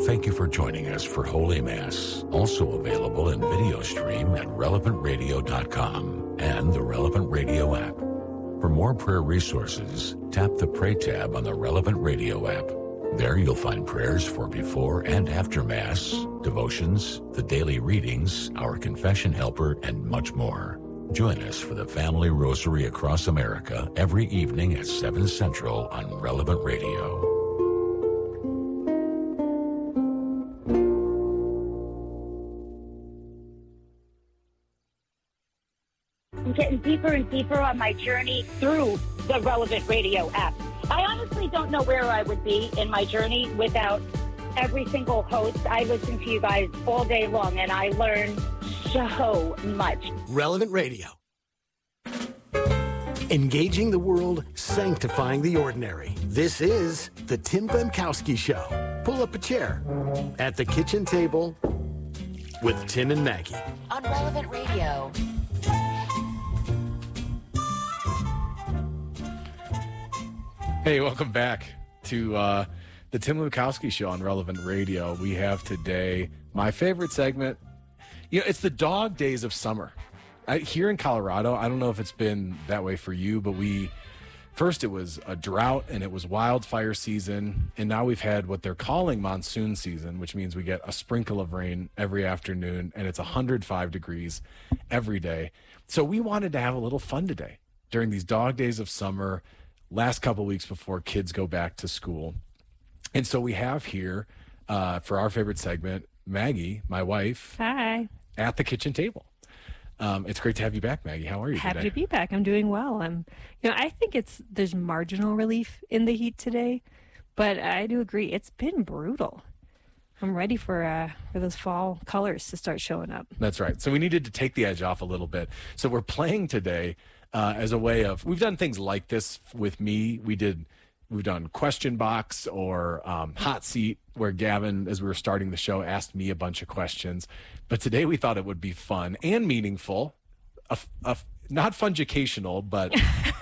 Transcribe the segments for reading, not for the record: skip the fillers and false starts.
Thank you for joining us for Holy Mass, also available in video stream at relevantradio.com and the Relevant Radio app. For more prayer resources, tap the Pray tab on the Relevant Radio app. There you'll find prayers for before and after Mass, devotions, the daily readings, our confession helper, and much more. Join us for the Family Rosary across America every evening at 7 Central on Relevant Radio. I'm getting deeper and deeper on my journey through the Relevant Radio app. I honestly don't know where I would be in my journey without every single host. I listen to you guys all day long, and I learn so much. Relevant Radio. Engaging the world, sanctifying the ordinary. This is the Tim Bemkowski Show. Pull up a chair at the kitchen table with Tim and Maggie. On Relevant Radio. Hey, welcome back to the Tim Bemkowski Show on Relevant Radio. We have today my favorite segment. You know, it's the dog days of summer. Here in Colorado, I don't know if it's been that way for you, but first it was a drought and it was wildfire season, and now we've had what they're calling monsoon season, which means we get a sprinkle of rain every afternoon, and it's 105 degrees every day. So we wanted to have a little fun today during these dog days of summer, last couple weeks before kids go back to school. And so we have here, for our favorite segment, Maggie, my wife. Hi. At the kitchen table. It's great to have you back, Maggie. How are you Happy today? to be back. I'm doing well. I think there's marginal relief in the heat today, but I do agree it's been brutal. I'm ready for those fall colors to start showing up. That's right. So we needed to take the edge off a little bit. So we're playing today as a way of, we've done things like this with me. We've done question box or hot seat, where Gavin, as we were starting the show, asked me a bunch of questions. But today we thought it would be fun and meaningful, not funjucational, but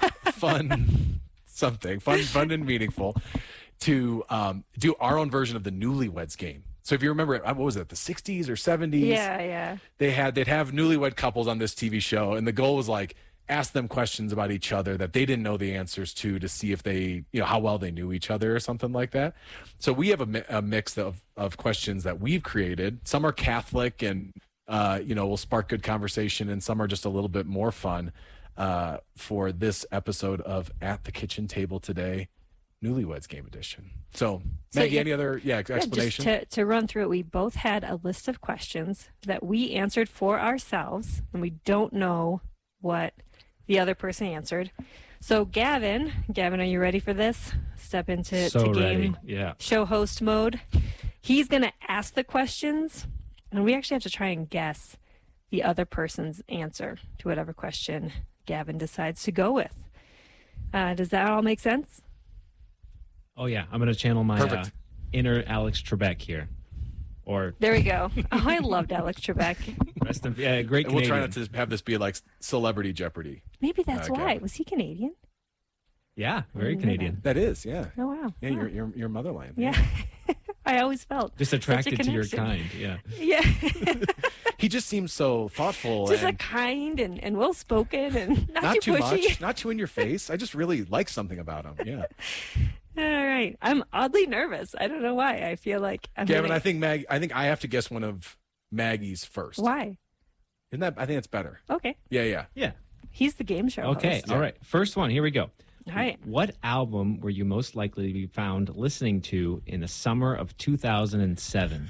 fun something, fun and meaningful, to do our own version of the Newlyweds game. So if you remember, what was it, the 60s or 70s? Yeah. They'd have newlywed couples on this TV show, and the goal was like, ask them questions about each other that they didn't know the answers to see if they, how well they knew each other or something like that. So we have a mix of questions that we've created. Some are Catholic and, will spark good conversation, and some are just a little bit more fun for this episode of At the Kitchen Table Today, Newlyweds Game Edition. So Maggie, any other explanation? Just to run through it, we both had a list of questions that we answered for ourselves, and we don't know what the other person answered. So Gavin, are you ready for this? Step into game show host mode. He's going to ask the questions, and we actually have to try and guess the other person's answer to whatever question Gavin decides to go with. Does that all make sense? Oh, yeah. I'm going to channel my inner Alex Trebek here. There we go. Oh, I loved Alex Trebek. Great Canadian. We'll try not to have this be like Celebrity Jeopardy. Maybe that's why. Was he Canadian? Yeah, very Canadian. That is, yeah. Oh, wow. Yeah, your motherland. Yeah. I always felt just attracted to your kind. Yeah. Yeah. He just seems so thoughtful. Just a kind and well-spoken and not too pushy. Much, not too in your face. I just really like something about him. Yeah. All right. I'm oddly nervous. I don't know why. I feel like Gavin, I think I have to guess one of Maggie's first. Why? I think it's better. Okay. Yeah. He's the game show Okay. host. All right. First one. Here we go. All right. What album were you most likely to be found listening to in the summer of 2007?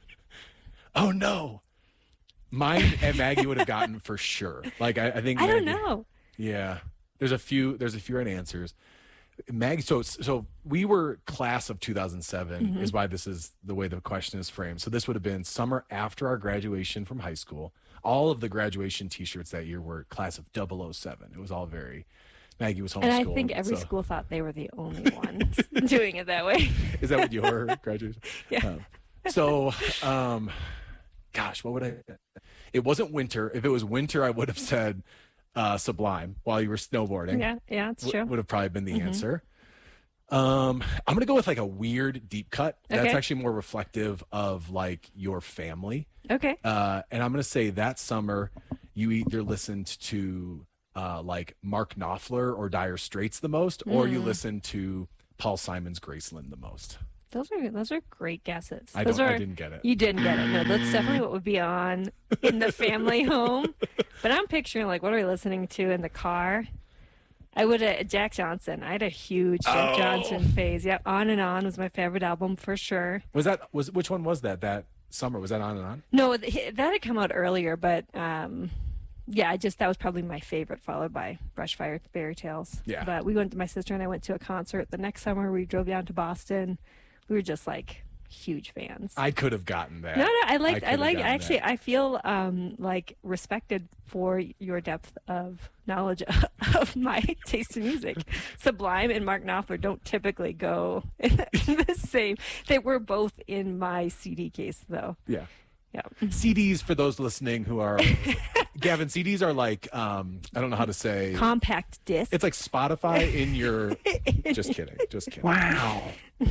Oh, no. Mine and Maggie would have gotten for sure. Like, I think Maggie, I don't know. Yeah. There's a few right answers. Maggie, so we were class of 2007 is why this is the way the question is framed. So this would have been summer after our graduation from high school. All of the graduation T-shirts that year were class of 007. It was all very, Maggie was homeschooled. And I think every school thought they were the only ones doing it that way. Is that what your graduation? Yeah. Gosh, what would I? It wasn't winter. If it was winter, I would have said Sublime while you were snowboarding. Yeah, it's true. Would have probably been the answer. I'm gonna go with like a weird deep cut. That's Okay. actually more reflective of like your family. Okay. And I'm gonna say that summer you either listened to like Mark Knopfler or Dire Straits the most, or you listened to Paul Simon's Graceland the most. Those are great guesses. I Those didn't get it. You didn't get it. No, that's definitely what would be on in the family home. But I'm picturing like what are we listening to in the car? I would have Jack Johnson. I had a huge Jack Johnson phase. Yeah, On and On was my favorite album for sure. Which one was that summer? Was that On and On? No, that had come out earlier, but yeah, that was probably my favorite, followed by Brushfire Fairy Tales. Yeah. But my sister and I went to a concert the next summer. We drove down to Boston. We were just like huge fans. I could have gotten that. No, I feel like respected for your depth of knowledge of my taste in music. Sublime and Mark Knopfler don't typically go in the same. They were both in my CD case, though. Yeah. Yeah. CDs, for those listening who are, Gavin, CDs are like, I don't know how to say. Compact disc. It's like Spotify in your. Just kidding. Wow.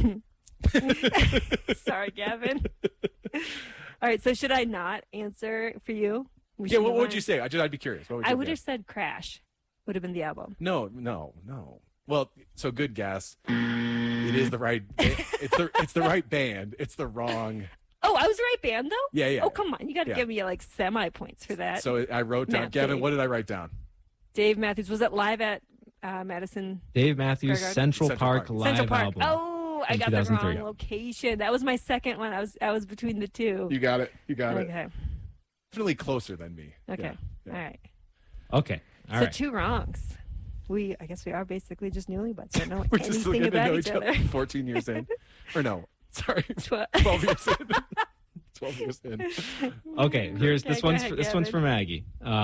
Sorry, Gavin. All right, so should I not answer for you? Yeah, what would you say? I'd be curious. What would you I would guess? have said Crash. Would have been the album. No. Well, so good guess. It is the right. It's the right band. It's the wrong. Oh, I was the right band though. Yeah. Oh, come on, you got to Yeah. give me like semi points for that. So I wrote down. Matt Gavin, Dave. what did I write down? Dave Matthews, was it live at Madison Dave Matthews Square Garden? Central Central Park Park. live Central Park? album. Oh, I in got the 2003. wrong location. That was my second one. I was between the two. You got it. Okay. Definitely closer than me. Okay. Yeah. All right. Okay. All So right. 2 wrongs. I guess we are basically just newlyweds. Don't know We're just anything getting to about know each other. 14 years in, or no, sorry, 12 12 years in. 12 years in. Okay, here's Okay, this go one's ahead, this one's Gavin. for Maggie.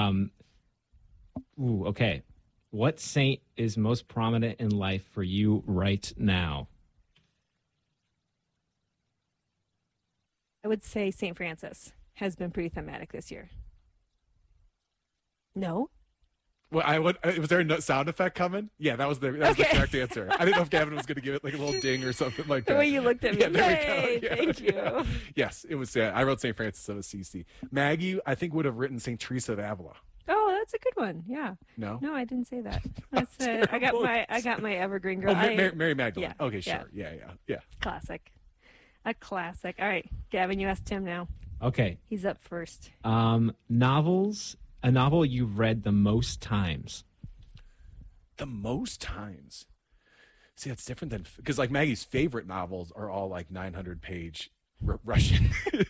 Okay. What saint is most prominent in life for you right now? I would say St. Francis has been pretty thematic this year. No? Well, was there a sound effect coming? Yeah, that was the correct answer. I didn't know if Gavin was going to give it like a little ding or something like that. The way you looked at me. Yeah, there Yay, we go. Yeah, thank you. yeah. Yes, it was. I wrote St. Francis of Assisi. Maggie, I think, would have written St. Teresa of Avila. Oh, that's a good one. Yeah. No? No, I didn't say that. I got my evergreen girl. Oh, Mary Magdalene. yeah, Okay, sure. Yeah. Classic. A classic. All right, Gavin, you asked Tim now. Okay. He's up first. Novels. A novel you've read the most times. The most times. See, that's different than because like Maggie's favorite novels are all like 900-page Russian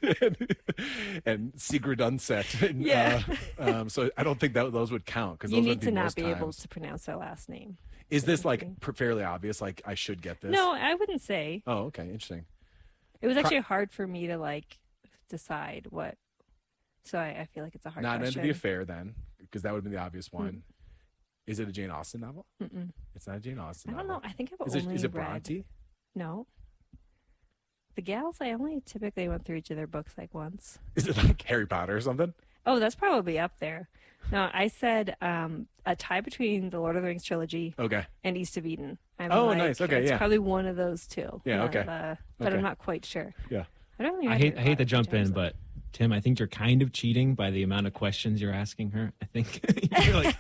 and Sigrid Undset. And, Yeah. So I don't think that those would count because You those need would be to not most be able times. to pronounce their last name. Is this like fairly obvious? Like I should get this? No, I wouldn't say. Oh, okay, interesting. It was actually hard for me to like decide what. So I feel like it's a hard Not question. End of the Affair then, because that would have been the obvious one. Is it a Jane Austen novel? Mm-mm. It's not a Jane Austen I don't novel. know. I think I've Is only it read. Bronte? No. The Gals, I only typically went through each of their books like once. Is it like Harry Potter or something? Oh, that's probably up there. No, I said a tie between the Lord of the Rings trilogy Okay. and East of Eden. I'm Oh, like, nice. Okay, it's yeah. probably one of those two. Yeah, okay. But Okay. I'm not quite sure. Yeah. I don't really I remember hate to a jump lot of in, but Tim, I think you're kind of cheating by the amount of questions you're asking her. I think you're like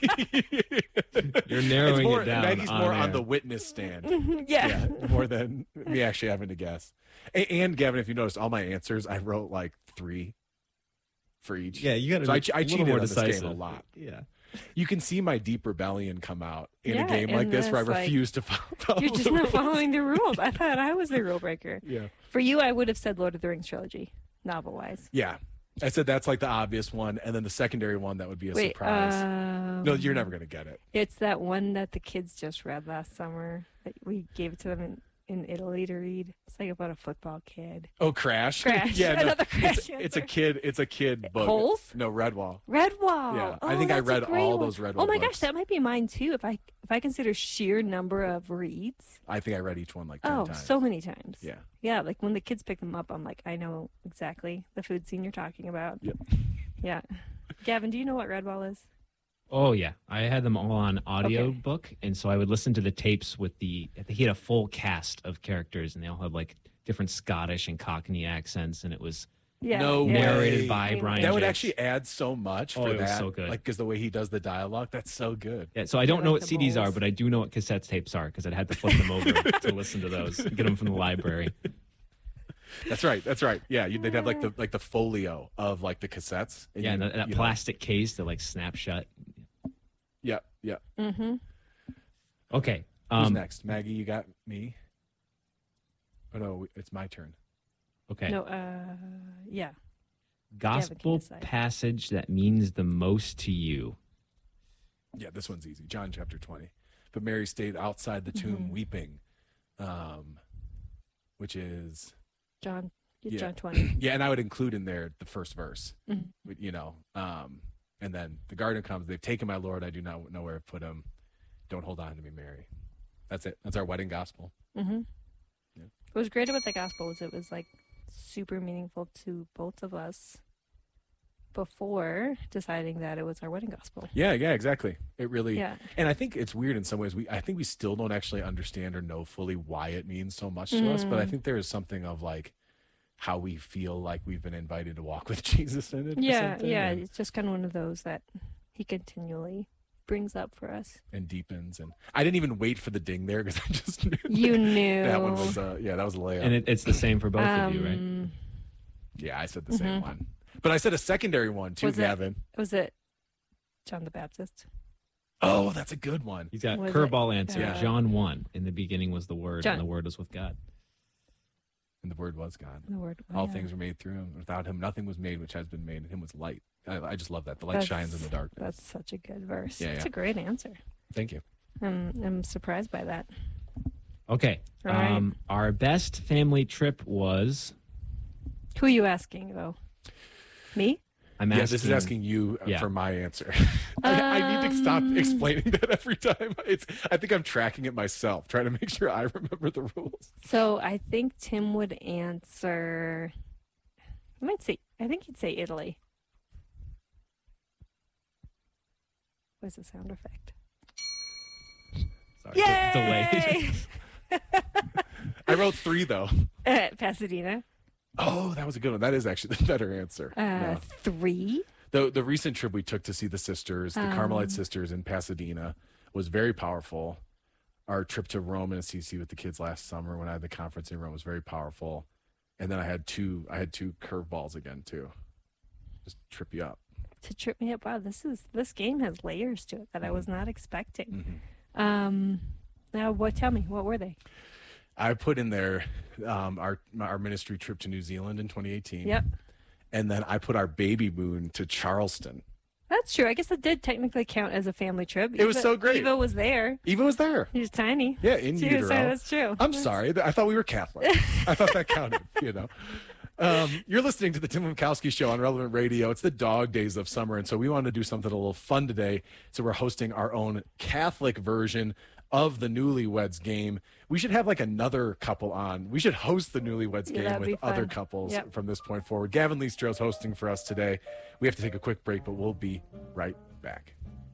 you're narrowing It's more, it down. Maggie's more on air. the witness stand. yeah. Yeah, more than me actually having to guess. And Gavin, if you noticed, all my answers, I wrote like 3 for each. Yeah, you got to. So I be a little cheated more on this decisive. game a lot. Yeah. You can see my deep rebellion come out in Yeah, a game like in this where I this, like, refuse to follow. You're just the not rules. following the rules. I thought I was the rule breaker. Yeah. For you, I would have said Lord of the Rings trilogy, novel wise. Yeah. I said that's like the obvious one, and then the secondary one that would be a surprise. No, you're never gonna get it. It's that one that the kids just read last summer. That we gave it to them in Italy to read. It's like about a football kid. Oh, Crash. Crash. Yeah, no, Another Crash It's a answer. kid. It's a kid book. Holes? No, Redwall. Redwall. Yeah, Oh, I think I that's a read great all one. those Redwall Oh my gosh, books. that might be mine too. If I consider sheer number of reads. I think I read each one like 10 Oh, times. so many times. Yeah. Yeah, like when the kids pick them up, I'm like, I know exactly the food scene you're talking about. Yep. Yeah. Gavin, do you know what Redwall is? Oh, yeah. I had them all on audiobook, and so I would listen to the tapes with he had a full cast of characters, and they all had like different Scottish and Cockney accents, and it was narrated by Brian That would Jakes. actually add so much for it that. was so good. Like, because the way he does the dialogue, that's so good. Yeah, so I don't know what the CDs are, moles. but I do know what cassette tapes are because I had to flip them over to listen to those, get them from the library. That's right. Yeah, they'd have like the folio of like the cassettes. Yeah, and that plastic case that like snap shut. Yeah. Mm-hmm. Okay. Who's next? Maggie, you got me? Oh, no, it's my turn. Okay. No, yeah. Gospel decide. passage that means the most to you. Yeah, this one's easy. John chapter 20. But Mary stayed outside the tomb weeping, which is... John Yeah. John 20. Yeah, and I would include in there the first verse, you know. And then the gardener comes. They've taken my Lord. I do not know where to put him. Don't hold on to me, Mary. That's it. That's our wedding gospel. Mm-hmm. Yeah. What was great about the gospel was it was like super meaningful to both of us before deciding that it was our wedding gospel. Yeah, exactly. It really. Yeah. And I think it's weird in some ways. I think we still don't actually understand or know fully why it means so much to us. But I think there is something of like how we feel like we've been invited to walk with Jesus in it. or Yeah, something, yeah. and- It's just kind of one of those that he continually brings up for us. and deepens. And I didn't even wait for the ding there because I just knew You knew. that one was that was a layup. And it's the same for both of you, right? Yeah, I said the same one, but I said a secondary one too, Was it- Gavin. Was it John the Baptist? Oh, that's a good one. He's got Was curveball it, answer. Yeah. John 1. In the beginning was the Word, John- and the Word was with God. And the Word was God. The word. All yeah. things were made through him. Without him, nothing was made which has been made. And him was light. I just love that. The light shines in the darkness. That's such a good verse. Yeah, It's yeah. a great answer. Thank you. I'm surprised by that. Okay. All right. Our best family trip was. Who are you asking though? Me? I'm Yeah, asking. this is asking you Yeah. for my answer. I need to stop explaining that every time. I think I'm tracking it myself, trying to make sure I remember the rules. So I think Tim would answer. I think he'd say Italy. What's the sound effect? Sorry. Delayed. I wrote 3 though. Pasadena. Oh, that was a good one. That is actually the better answer. No. 3. The recent trip we took to see the sisters, the Carmelite sisters in Pasadena, was very powerful. Our trip to Rome and Assisi with the kids last summer when I had the conference in Rome was very powerful. And then I had two curveballs again too. Just trip you up. To trip me up. Wow, this game has layers to it that I was not expecting. Mm-hmm. Now, tell me, what were they? I put in there our ministry trip to New Zealand in 2018. Yep. And then I put our baby moon to Charleston. That's true. I guess it did technically count as a family trip. It was so great. Eva was there. Eva was there. He was tiny. Yeah, in She was utero. tiny, that's true. I'm sorry. I thought we were Catholic. I thought that counted, you know. You're listening to the Tim Lemkowski Show on Relevant Radio. It's the dog days of summer, and so we wanted to do something a little fun today. So we're hosting our own Catholic version of the Newlyweds game. We should have like another couple on. We should host the Newlyweds Yeah, game that'd with be fun. other couples Yep. from this point forward. Gavin Leestro's hosting for us today. We have to take a quick break, but we'll be right back.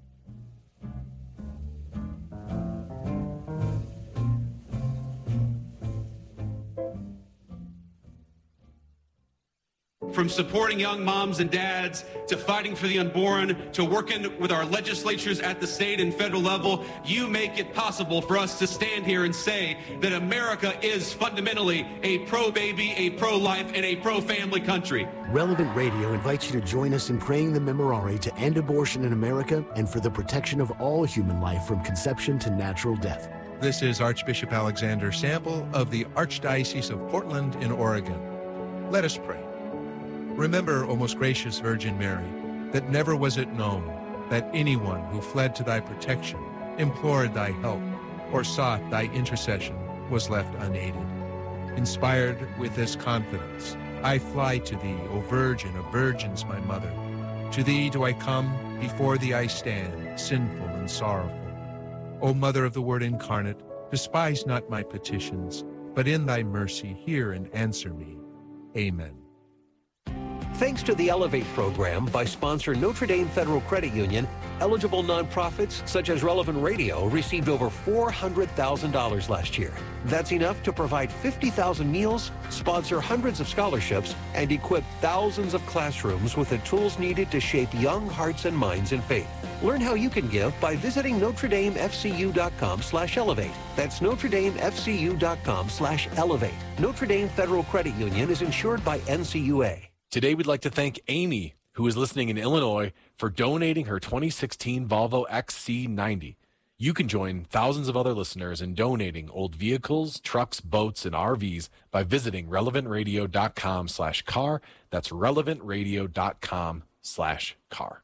From supporting young moms and dads to fighting for the unborn to working with our legislatures at the state and federal level, you make it possible for us to stand here and say that America is fundamentally a pro-baby, a pro-life, and a pro-family country. Relevant Radio invites you to join us in praying the Memorare to end abortion in America and for the protection of all human life from conception to natural death. This is Archbishop Alexander Sample of the Archdiocese of Portland in Oregon. Let us pray. Remember, O most gracious Virgin Mary, that never was it known that anyone who fled to thy protection, implored thy help, or sought thy intercession was left unaided. Inspired with this confidence, I fly to thee, O Virgin of Virgins, my mother. To thee do I come, before thee I stand, sinful and sorrowful. O Mother of the Word incarnate, despise not my petitions, but in thy mercy hear and answer me. Amen. Thanks to the Elevate program by sponsor Notre Dame Federal Credit Union, Eligible nonprofits such as Relevant Radio received over $400,000 last year. That's enough to provide 50,000 meals, sponsor hundreds of scholarships, and equip thousands of classrooms with the tools needed to shape young hearts and minds in faith. Learn how you can give by visiting NotreDameFCU.com/elevate. That's NotreDameFCU.com/elevate. Notre Dame Federal Credit Union is insured by NCUA. Today, we'd like to thank Amy, who is listening in Illinois, for donating her 2016 Volvo XC90. You can join thousands of other listeners in donating old vehicles, trucks, boats, and RVs by visiting relevantradio.com/car. That's relevantradio.com/car.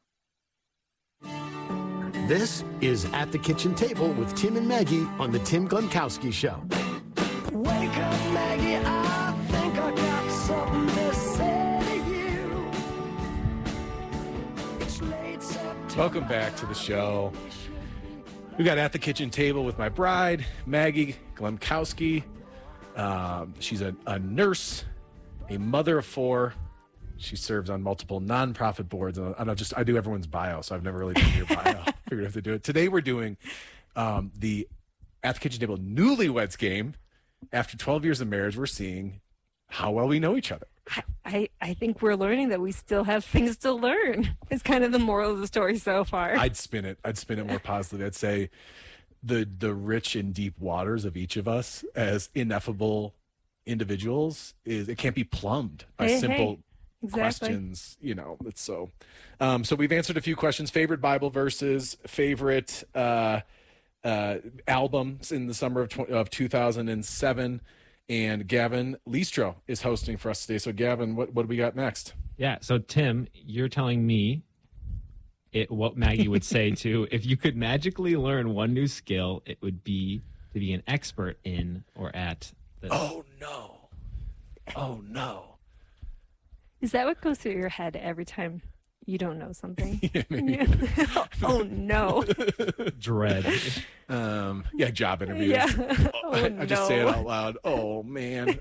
This is At the Kitchen Table with Tim and Maggie on the Tim Glemkowski Show. Wake up, Maggie, I think I got something to say to you. It's late September. Welcome back to the show. We got At the Kitchen Table with my bride, Maggie Glemkowski. She's a nurse, a mother of 4. She serves on multiple nonprofit boards. I do everyone's bio, so I've never really done your bio. Figured I have to do it. Today we're doing the At the Kitchen Table Newlyweds game. After 12 years of marriage, we're seeing how well we know each other. I think we're learning that we still have things to learn. It's kind of the moral of the story so far. I'd spin it more positively. I'd say the rich and deep waters of each of us as ineffable individuals it can't be plumbed by simple questions. It's so. So we've answered a few questions. Favorite Bible verses, favorite albums in the summer of 2007. And Gavin Listro is hosting for us today. So, Gavin, what do we got next? Yeah. So, Tim, you're telling me what Maggie would say to if you could magically learn one new skill, it would be to be an expert in or at this. Oh, no. Is that what goes through your head every time you don't know something? Yeah. Oh, no. Dread. Job interviews. Yeah. I just say it out loud. Oh, man.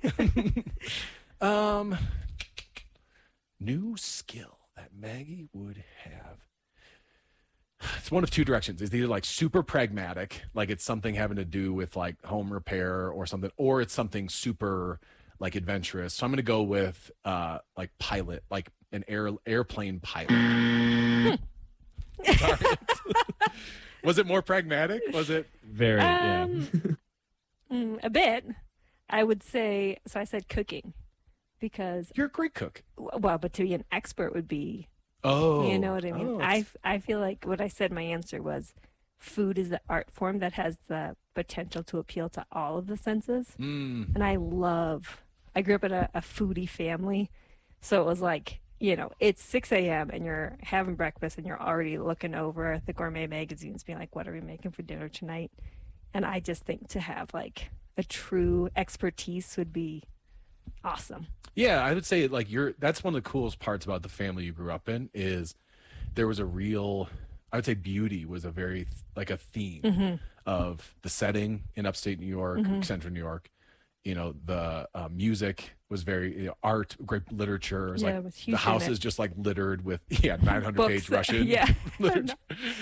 New skill that Maggie would have. It's one of two directions. It's either like super pragmatic, like it's something having to do with like home repair or something, or it's something super like adventurous. So I'm going to go with like pilot, like an airplane pilot. Sorry. Was it more pragmatic? Was it very? A bit. I would say. So I said cooking, because you're a great cook. Well, but to be an expert would be. Oh, you know what I mean. I feel like what I said. My answer was, food is the art form that has the potential to appeal to all of the senses, and I grew up in a foodie family, so it was like, it's 6 a.m. and you're having breakfast and you're already looking over the gourmet magazines being like, what are we making for dinner tonight? And I just think to have like a true expertise would be awesome. Yeah, I would say like that's one of the coolest parts about the family you grew up in is there was a real, I would say beauty was a very like a theme of the setting in upstate New York, central New York. The music was very art, great literature. It was like the house is just like littered with 900-page Russian literature.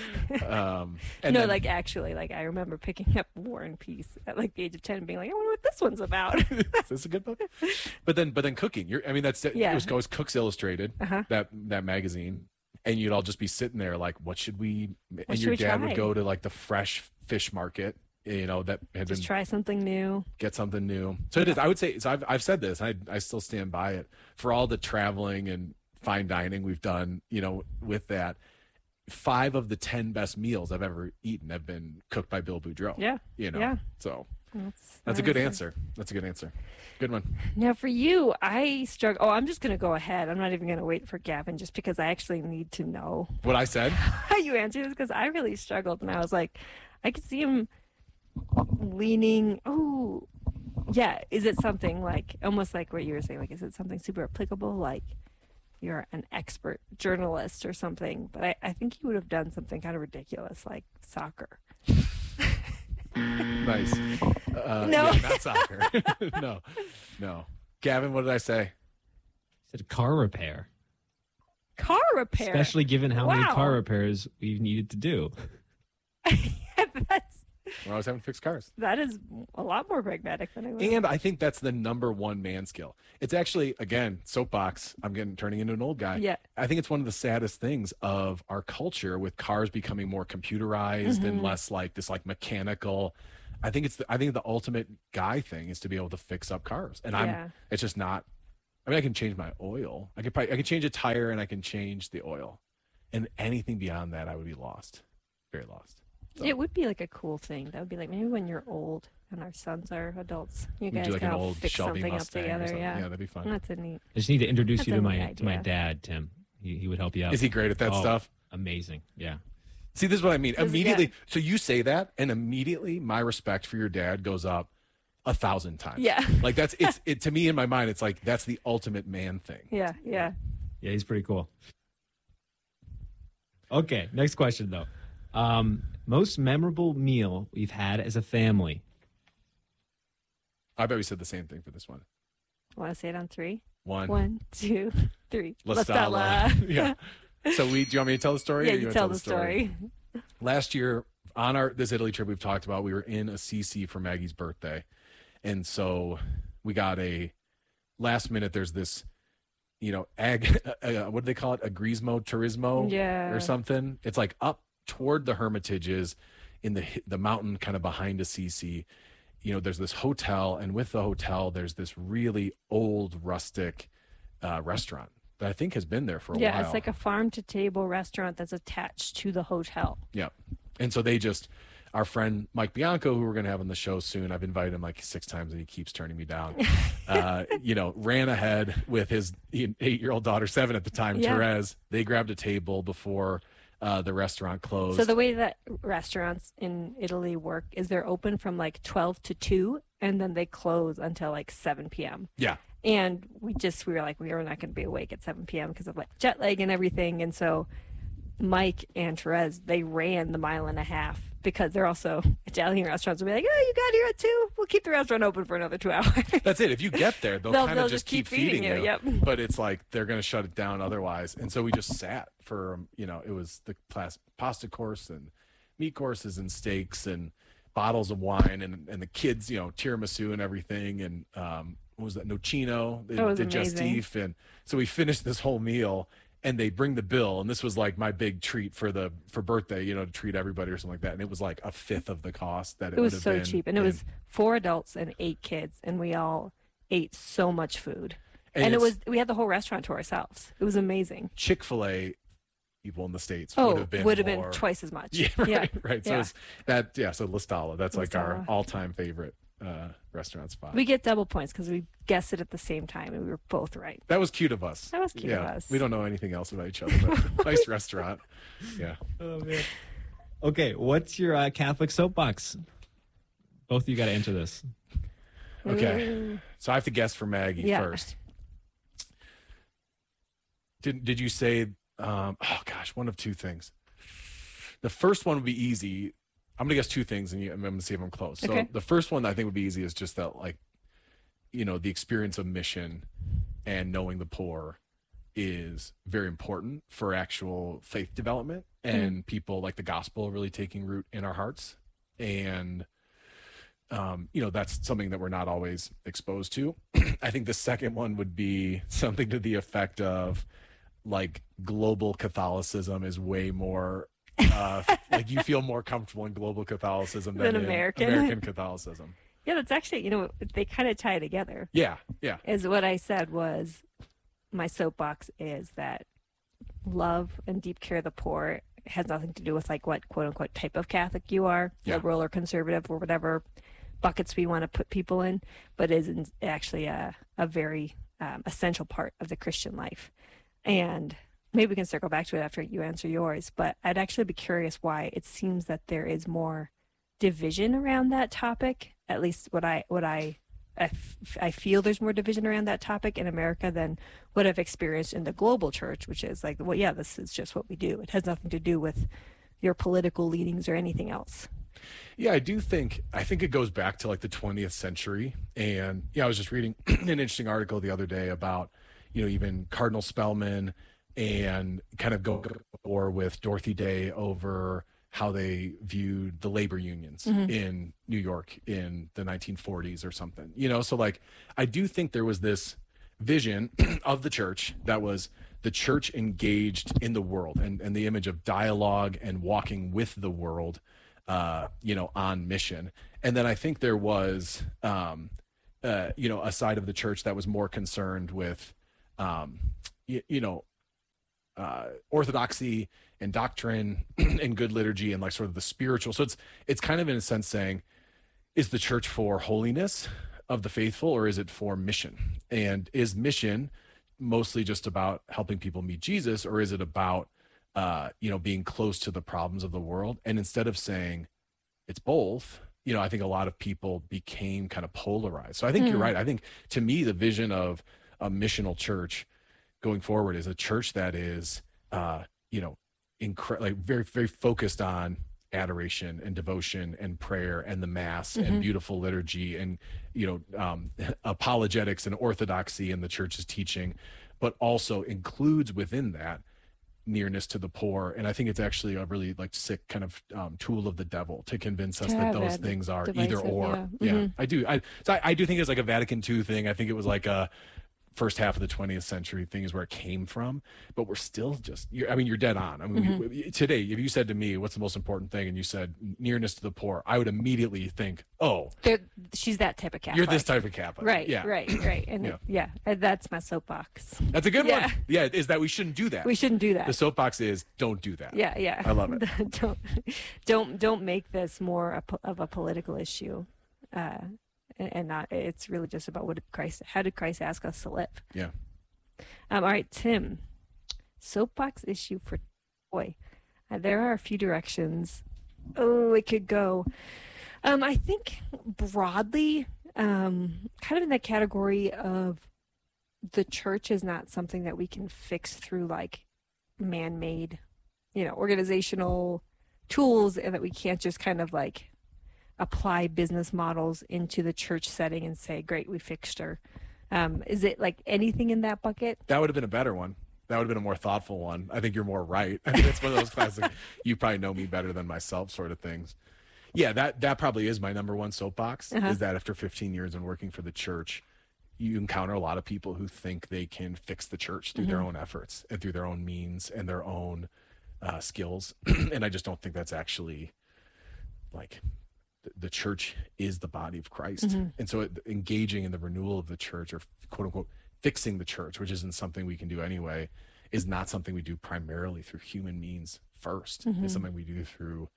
Actually, I remember picking up War and Peace at like the age of 10 and being like, I wonder what this one's about. Is this a good book? But then cooking. It was Cooks Illustrated, that magazine, and you'd all just be sitting there like, what should we? And your dad would go to like the fresh fish market. That had just try something new, get something new. So it is. I would say. So I've said this. I still stand by it. For all the traveling and fine dining we've done, with that, 5 of the 10 best meals I've ever eaten have been cooked by Bill Boudreau. Yeah. So that's a good answer. That's a good answer. Good one. Now for you, I struggle. Oh, I'm just going to go ahead. I'm not even going to wait for Gavin, just because I actually need to know what I said. How you answered this, because I really struggled, and I was like, I could see him leaning, is it something like almost like what you were saying, like is it something super applicable, like you're an expert journalist or something? But I think he would have done something kind of ridiculous like soccer. Nice. No, not soccer. No. Gavin, what did I say? I said car repair. car repair. Especially given how many car repairs we've needed to do. We're always having to fix cars. That is a lot more pragmatic than I would. And I think that's the number one man skill. It's actually, again, soapbox. I'm turning into an old guy. Yeah. I think it's one of the saddest things of our culture with cars becoming more computerized and less like this like mechanical. I think the ultimate guy thing is to be able to fix up cars. And it's just not. I mean, I can change my oil. I can change a tire and I can change the oil. And anything beyond that, I would be lost. Very lost. So. It would be like a cool thing. That would be like maybe when you're old and our sons are adults, you guys do like can an all old fix Shelby something Mustang up together. Yeah, that'd be fun. That's a neat. I just need to introduce you to my idea. dad, Tim. He would help you out. Is he great at that stuff? Amazing. Yeah. See, this is what I mean. Immediately, so you say that, and immediately my respect for your dad goes up 1,000 times. Yeah. Like it to me in my mind, it's like that's the ultimate man thing. Yeah. Yeah, he's pretty cool. Okay, next question though. Most memorable meal we've had as a family. I bet we said the same thing for this one. Want to say it on 3? 1, 2, 3. La Stella. Yeah. So do you want me to tell the story? Yeah, or you tell the story. Last year on this Italy trip we've talked about, we were in Assisi for Maggie's birthday. And so we got a last minute, there's this, what do they call it? Agrismo Turismo or something. It's like up toward the Hermitages in the mountain kind of behind Assisi. There's this hotel, and with the hotel, there's this really old rustic restaurant that I think has been there for a while. Yeah, it's like a farm-to-table restaurant that's attached to the hotel. Yeah. And so our friend Mike Bianco, who we're going to have on the show soon, I've invited him like 6 times and he keeps turning me down, ran ahead with his 8-year-old daughter, 7 at the time, Therese. They grabbed a table before the restaurant closed. So the way that restaurants in Italy work is they're open from like 12 to 2, and then they close until like 7 p.m. Yeah. And we were like, we are not going to be awake at 7 p.m. because of like jet lag and everything. And so Mike and Therese, they ran the 1.5 miles because they're also Italian restaurants will be like, oh, you got here at 2. We'll keep the restaurant open for another 2 hours. That's it. If you get there, they'll kind of just keep feeding you. Yep. But it's like they're going to shut it down otherwise. And so we just sat for, it was the pasta course and meat courses and steaks and bottles of wine and the kids, tiramisu and everything. And what was that? Nocino, the digestif. And so we finished this whole meal. And they bring the bill, and this was like my big treat for birthday, to treat everybody or something like that. And it was like 1/5 of the cost that it would have been. It was so cheap, and it was 4 adults and 8 kids, and we all ate so much food. And we had the whole restaurant to ourselves. It was amazing. Chick-fil-A people in the States would have been twice as much. Yeah, right. So so La Stella, that's like our all-time favorite restaurant spot. We get double points because we guessed it at the same time and we were both right. That was cute of us. That was cute of us. We don't know anything else about each other, but nice restaurant. Yeah. Oh man. Okay, what's your Catholic soapbox? Both of you got to answer this. Okay. So I have to guess for Maggie first. Did you say one of 2 things. The first one would be easy. I'm going to guess 2 things, and I'm going to see if I'm close. Okay. So the first one I think would be easy is just that, like, the experience of mission and knowing the poor is very important for actual faith development and people like the gospel really taking root in our hearts. And, that's something that we're not always exposed to. I think the second one would be something to the effect of, like, global Catholicism is way more like you feel more comfortable in global Catholicism than in American Catholicism. Yeah, that's actually, they kind of tie together. Yeah. Is what I said was my soapbox is that love and deep care of the poor has nothing to do with like what quote unquote type of Catholic you are, liberal or conservative or whatever buckets we want to put people in, but is actually a very essential part of the Christian life. And maybe we can circle back to it after you answer yours, but I'd actually be curious why it seems that there is more division around that topic. At least I feel there's more division around that topic in America than what I've experienced in the global church, which is like, this is just what we do. It has nothing to do with your political leanings or anything else. Yeah, I think it goes back to like the 20th century. And I was just reading an interesting article the other day about, even Cardinal Spellman, and kind of go war with Dorothy Day over how they viewed the labor unions in New York in the 1940s or something, so like I do think there was this vision of the church that was the church engaged in the world and the image of dialogue and walking with the world on mission. And then I think there was a side of the church that was more concerned with orthodoxy and doctrine and good liturgy and like sort of the spiritual. So it's kind of in a sense saying, is the church for holiness of the faithful, or is it for mission? And is mission mostly just about helping people meet Jesus, or is it about being close to the problems of the world? And instead of saying it's both, I think a lot of people became kind of polarized. So I think you're right. I think to me, the vision of a missional church going forward is a church that is, very, very focused on adoration and devotion and prayer and the mass and beautiful liturgy and, apologetics and orthodoxy in the church's teaching, but also includes within that nearness to the poor. And I think it's actually a really like sick kind of tool of the devil to convince us that those things are either or. Yeah, I do. I do think it's like a Vatican II thing. I think it was like a first half of the 20th century thing is where it came from, but we're still you're dead on. I mean, today, if you said to me, what's the most important thing? And you said nearness to the poor, I would immediately think, she's that type of Catholic. You're this type of Catholic. Right. Yeah. Right. And that's my soapbox. That's a good one. Yeah. Is that we shouldn't do that. We shouldn't do that. The soapbox is don't do that. Yeah. I love it. don't make this more of a political issue. And not, it's really just about how did Christ ask us to live? Yeah. All right, Tim, soapbox issue for boy. There are a few directions. It could go. I think broadly, kind of in that category of the church is not something that we can fix through like man-made, organizational tools, and that we can't just kind of like apply business models into the church setting and say, great, we fixed her. Is it like anything in that bucket? That would have been a better one. That would have been a more thoughtful one. I think you're more right. I think it's one of those classic, you probably know me better than myself sort of things. Yeah, that probably is my number one soapbox, is that after 15 years in working for the church, you encounter a lot of people who think they can fix the church through their own efforts and through their own means and their own skills. And I just don't think that's actually like... The church is the body of Christ. And so engaging in the renewal of the church, or quote unquote fixing the church, which isn't something we can do anyway, is not something we do primarily through human means first. It's something we do through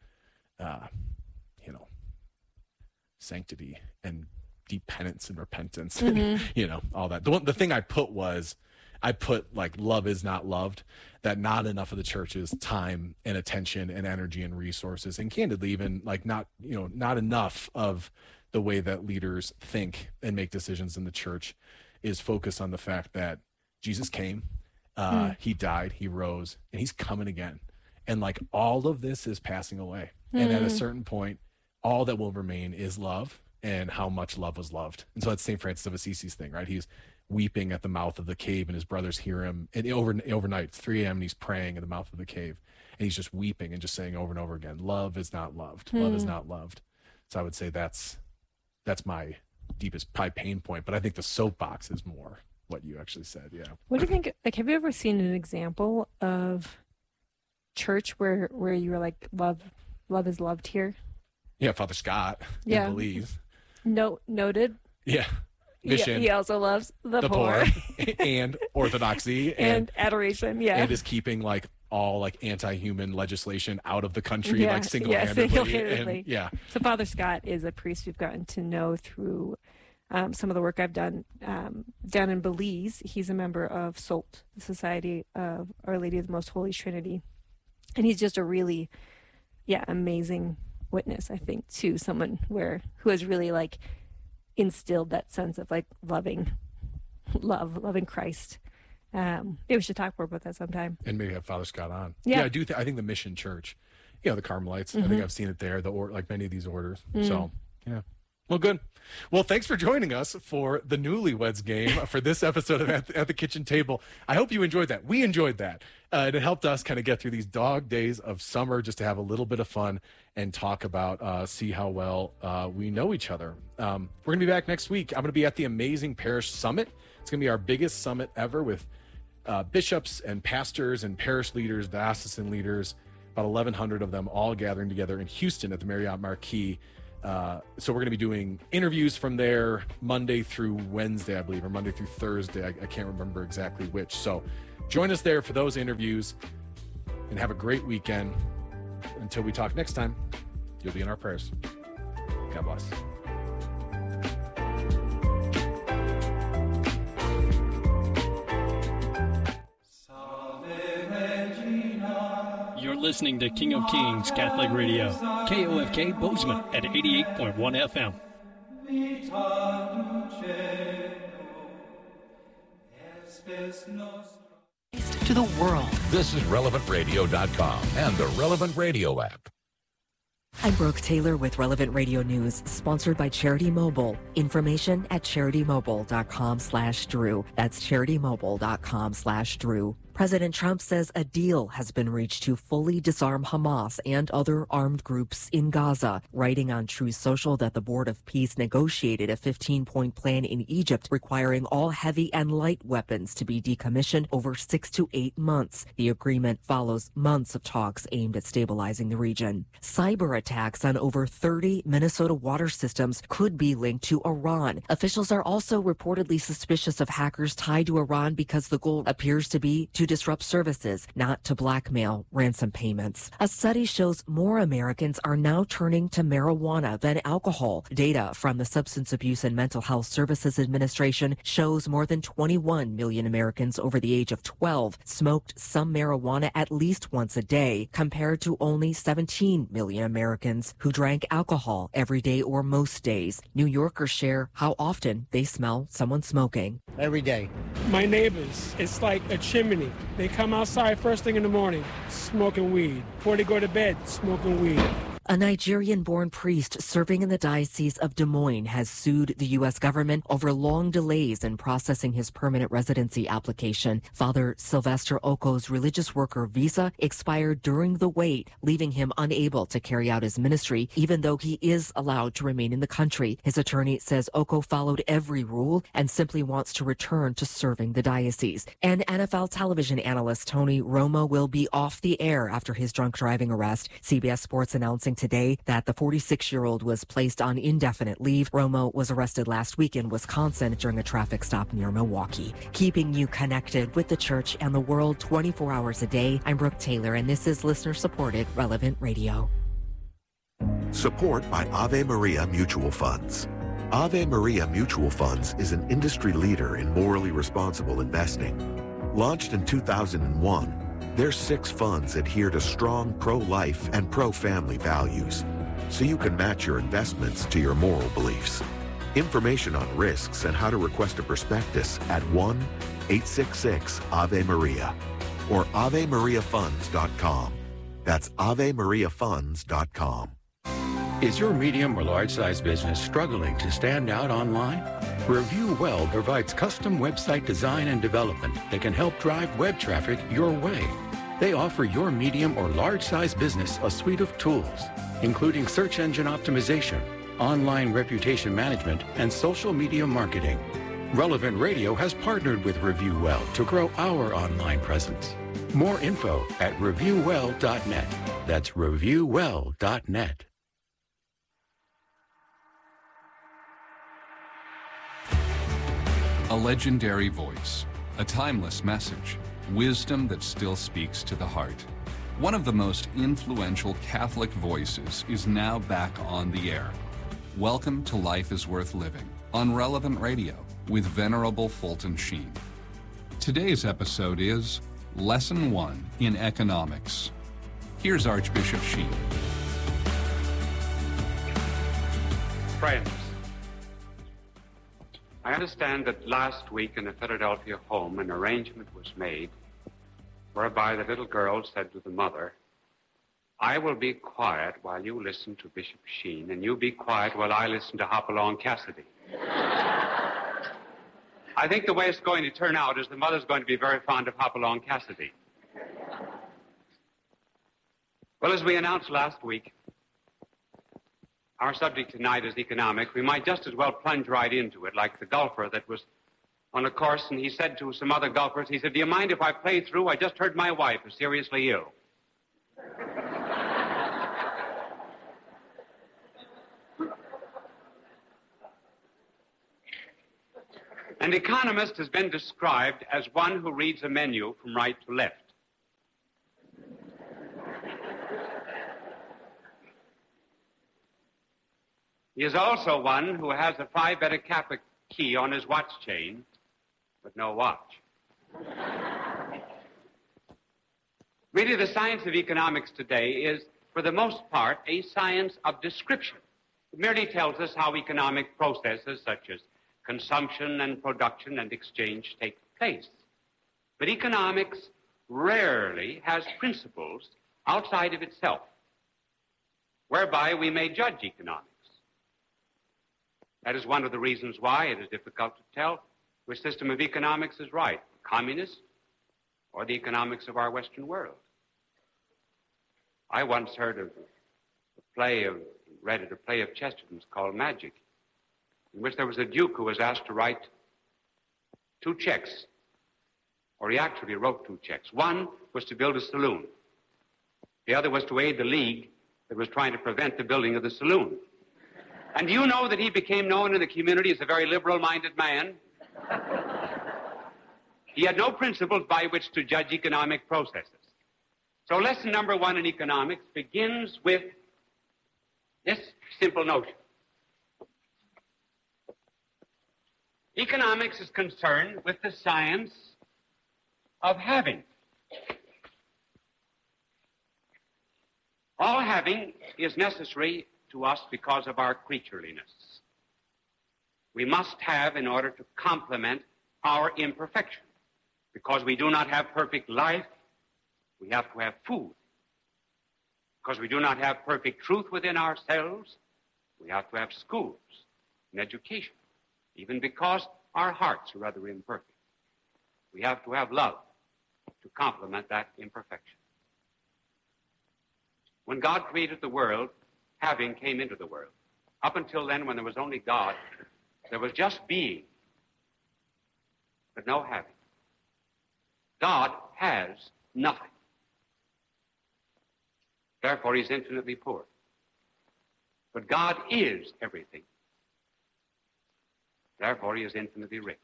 sanctity and deep penance and repentance and all that. The thing I put like love is not loved, that not enough of the church's time and attention and energy and resources, and candidly even like not enough of the way that leaders think and make decisions in the church is focused on the fact that Jesus came, he died, he rose, and he's coming again. And like all of this is passing away. And at a certain point, all that will remain is love and how much love was loved. And so that's St. Francis of Assisi's thing, right? He's weeping at the mouth of the cave, and his brothers hear him. And overnight, it's 3 a.m., and he's praying at the mouth of the cave. And he's just weeping and just saying over and over again, love is not loved. Love is not loved. So I would say that's my deepest probably pain point. But I think the soapbox is more what you actually said. Yeah. What do you think? Like, have you ever seen an example of church where you were like, love is loved here? Yeah, Father Scott in Belize. Noted. Yeah. Mission. He also loves the poor. And orthodoxy and adoration. Yeah. And is keeping like all like anti-human legislation out of the country, like single-handedly. And, So Father Scott is a priest we've gotten to know through some of the work I've done down in Belize. He's a member of SOLT, the Society of Our Lady of the Most Holy Trinity. And he's just a really, amazing witness, I think, to someone who has really like instilled that sense of like loving Christ. Maybe we should talk more about that sometime. And maybe have Father Scott on. Yeah, I do. I think the Mission Church, the Carmelites. I think I've seen it there. Like many of these orders. So yeah. Well, good. Well, thanks for joining us for the Newlyweds game for this episode of At the Kitchen Table. I hope you enjoyed that. We enjoyed that. It helped us kind of get through these dog days of summer, just to have a little bit of fun and talk about, see how well we know each other. We're going to be back next week. I'm going to be at the Amazing Parish Summit. It's going to be our biggest summit ever with bishops and pastors and parish leaders, diocesan leaders, about 1,100 of them all gathering together in Houston at the Marriott Marquis. So we're going to be doing interviews from there Monday through Wednesday, I believe, or Monday through Thursday. I can't remember exactly which. So join us there for those interviews and have a great weekend. Until we talk next time, you'll be in our prayers. God bless. You're listening to King of Kings Catholic Radio, KOFK Bozeman at 88.1 FM. To the world. This is RelevantRadio.com and the Relevant Radio app. I'm Brooke Taylor with Relevant Radio News, sponsored by Charity Mobile. Information at CharityMobile.com/Drew. That's CharityMobile.com/Drew. President Trump says a deal has been reached to fully disarm Hamas and other armed groups in Gaza, writing on Truth Social that the Board of Peace negotiated a 15-point plan in Egypt requiring all heavy and light weapons to be decommissioned over 6 to 8 months. The agreement follows months of talks aimed at stabilizing the region. Cyber attacks on over 30 Minnesota water systems could be linked to Iran. Officials are also reportedly suspicious of hackers tied to Iran because the goal appears to be to disrupt services, not to blackmail ransom payments. A study shows more Americans are now turning to marijuana than alcohol. Data from the Substance Abuse and Mental Health Services Administration shows more than 21 million Americans over the age of 12 smoked some marijuana at least once a day, compared to only 17 million Americans who drank alcohol every day or most days. New Yorkers share how often they smell someone smoking. Every day. My neighbors, it's like a chimney. They come outside first thing in the morning, smoking weed. Before they go to bed, smoking weed. A Nigerian-born priest serving in the Diocese of Des Moines has sued the U.S. government over long delays in processing his permanent residency application. Father Sylvester Oko's religious worker visa expired during the wait, leaving him unable to carry out his ministry, even though he is allowed to remain in the country. His attorney says Oko followed every rule and simply wants to return to serving the diocese. And NFL television analyst Tony Romo will be off the air after his drunk driving arrest. CBS Sports announcing today that the 46-year-old was placed on indefinite leave. Romo was arrested last week in Wisconsin during a traffic stop near Milwaukee. Keeping you connected with the church and the world 24 hours a day, I'm Brooke Taylor, and this is listener-supported Relevant Radio. Support by Ave Maria Mutual Funds. Ave Maria Mutual Funds is an industry leader in morally responsible investing. Launched in 2001, their 6 funds adhere to strong pro-life and pro-family values, so you can match your investments to your moral beliefs. Information on risks and how to request a prospectus at 1-866-AVE-MARIA or AveMariaFunds.com. That's AveMariaFunds.com. Is your medium or large-size business struggling to stand out online? Review Well provides custom website design and development that can help drive web traffic your way. They offer your medium or large-size business a suite of tools, including search engine optimization, online reputation management, and social media marketing. Relevant Radio has partnered with Review Well to grow our online presence. More info at reviewwell.net. That's reviewwell.net. A legendary voice, a timeless message, wisdom that still speaks to the heart. One of the most influential Catholic voices is now back on the air. Welcome to Life is Worth Living on Relevant Radio with Venerable Fulton Sheen. Today's episode is Lesson 1 in Economics. Here's Archbishop Sheen. Friends, I understand that last week in a Philadelphia home an arrangement was made whereby the little girl said to the mother, I will be quiet while you listen to Bishop Sheen, and you be quiet while I listen to Hopalong Cassidy. I think the way it's going to turn out is the mother's going to be very fond of Hopalong Cassidy. Well, as we announced last week, our subject tonight is economics. We might just as well plunge right into it, like the golfer that was on a course, and he said to some other golfers, he said, "Do you mind if I play through? I just heard my wife is seriously ill." An economist has been described as one who reads a menu from right to left. He is also one who has a Phi Beta Kappa key on his watch chain, but no watch. Really, the science of economics today is, for the most part, a science of description. It merely tells us how economic processes such as consumption and production and exchange take place. But economics rarely has principles outside of itself, whereby we may judge economics. That is one of the reasons why it is difficult to tell which system of economics is right, communist or the economics of our Western world. I once heard of read a play of Chesterton's called Magic, in which there was a duke who was asked to write 2 checks, or he actually wrote 2 checks. One was to build a saloon. The other was to aid the league that was trying to prevent the building of the saloon. And do you know that he became known in the community as a very liberal-minded man? He had no principles by which to judge economic processes. So lesson number 1 in economics begins with this simple notion. Economics is concerned with the science of having. All having is necessary to us because of our creatureliness. We must have in order to complement our imperfection. Because we do not have perfect life, we have to have food. Because we do not have perfect truth within ourselves, we have to have schools and education. Even because our hearts are rather imperfect, we have to have love to complement that imperfection. When God created the world, having came into the world. Up until then, when there was only God, there was just being, but no having. God has nothing. Therefore, he's infinitely poor. But God is everything. Therefore, he is infinitely rich.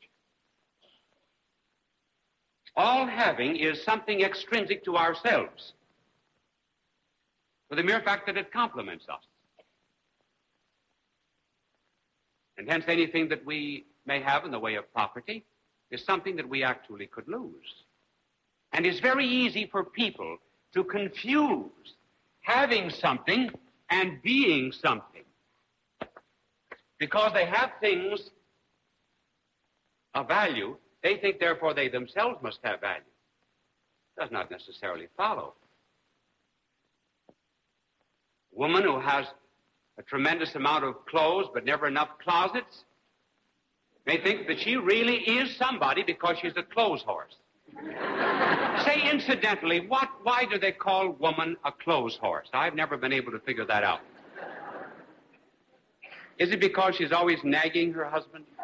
All having is something extrinsic to ourselves, for the mere fact that it complements us. And hence anything that we may have in the way of property is something that we actually could lose. And it's very easy for people to confuse having something and being something. Because they have things of value, they think therefore they themselves must have value. Does not necessarily follow. A woman who has a tremendous amount of clothes but never enough closets may think that she really is somebody because she's a clothes horse. Say, incidentally, why do they call woman a clothes horse? I've never been able to figure that out. Is it because she's always nagging her husband?